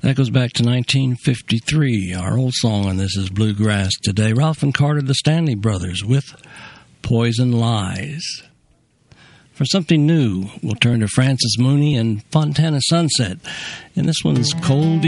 That goes back to 1953. Our old song on this is Bluegrass Today. Ralph and Carter, the Stanley Brothers, with Poison Lies. For something new, we'll turn to Francis Mooney and Fontana Sunset. And this one's Cold